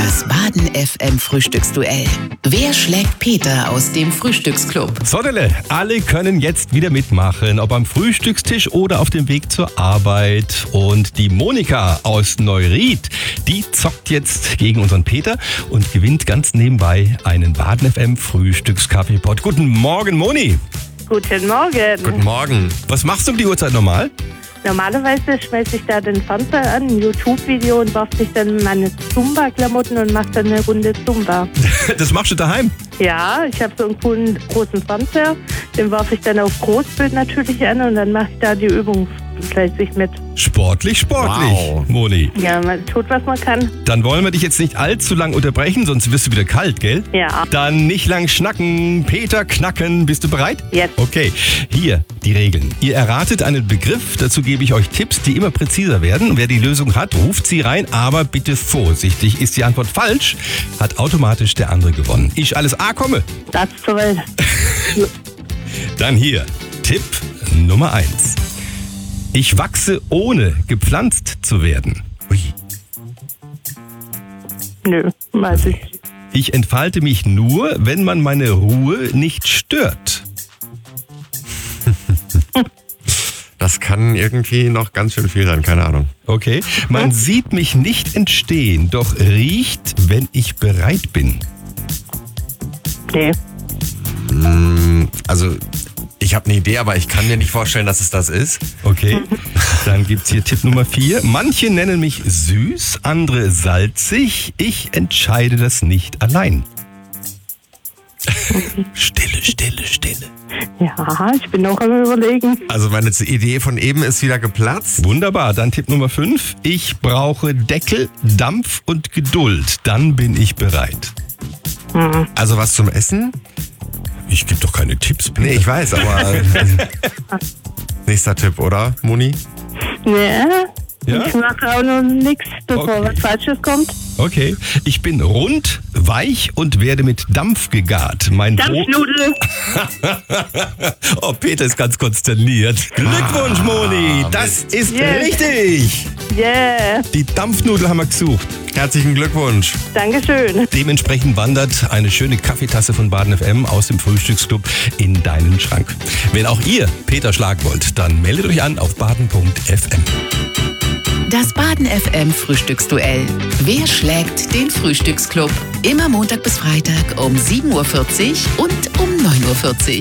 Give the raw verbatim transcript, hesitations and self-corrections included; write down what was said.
Das Baden F M Frühstücksduell. Wer schlägt Peter aus dem Frühstücksclub? Soddele, alle können jetzt wieder mitmachen, ob am Frühstückstisch oder auf dem Weg zur Arbeit. Und die Monika aus Neuried, die zockt jetzt gegen unseren Peter und gewinnt ganz nebenbei einen Baden F M Frühstückskaffeepot. Guten Morgen, Moni. Guten Morgen. Guten Morgen. Was machst du um die Uhrzeit normal? Normalerweise schmeiße ich da den Fernseher an, ein YouTube-Video und warf sich dann meine Zumba-Klamotten und mache dann eine Runde Zumba. Das machst du daheim? Ja, ich habe so einen coolen großen Fernseher, den warf ich dann auf Großbild natürlich an und dann mache ich da die Übung fleißig mit. Sportlich, sportlich, Wow. Moni. Ja, man tut, was man kann. Dann wollen wir dich jetzt nicht allzu lang unterbrechen, sonst wirst du wieder kalt, gell? Ja. Dann nicht lang schnacken, Peter knacken. Bist du bereit? Yes. Okay, hier die Regeln. Ihr erratet einen Begriff, dazu gebe ich euch Tipps, die immer präziser werden. Wer die Lösung hat, ruft sie rein, aber bitte vorsichtig. Ist die Antwort falsch, hat automatisch der andere gewonnen. Ich alles A komme. Das zur Welt. Dann hier, Tipp Nummer eins. Ich wachse ohne gepflanzt zu werden. Ui. Nö, weiß ich. Ich entfalte mich nur, wenn man meine Ruhe nicht stört. Das kann irgendwie noch ganz schön viel sein, keine Ahnung. Okay. Man sieht mich nicht entstehen, doch riecht, wenn ich bereit bin. Nee. Also, ich habe eine Idee, aber ich kann mir nicht vorstellen, dass es das ist. Okay. Dann gibt's hier Tipp Nummer vier. Manche nennen mich süß, andere salzig. Ich entscheide das nicht allein. Stille, stille, stille. Ja, ich bin noch am Überlegen. Also meine Idee von eben ist wieder geplatzt. Wunderbar. Dann Tipp Nummer fünf. Ich brauche Deckel, Dampf und Geduld. Dann bin ich bereit. Also was zum Essen? Ich gebe doch keine Tipps, Peter. Nee, ich weiß, aber... äh, nächster Tipp, oder, Moni? Nee, Ja? ich mache auch noch nichts, bevor Okay. was Falsches kommt. Okay. Ich bin rund, weich und werde mit Dampf gegart. Mein Brot... Dampfnudel. Oh, Peter ist ganz konsterniert. Glückwunsch, Moni. Das ist Yes. richtig. Yeah, Die Dampfnudel haben wir gesucht. Herzlichen Glückwunsch. Dankeschön. Dementsprechend wandert eine schöne Kaffeetasse von Baden F M aus dem Frühstücksclub in deinen Schrank. Wenn auch ihr Peter schlagen wollt, dann meldet euch an auf baden punkt f m. Das Baden F M Frühstücksduell. Wer schlägt den Frühstücksclub? Immer Montag bis Freitag um sieben Uhr vierzig und um neun Uhr vierzig.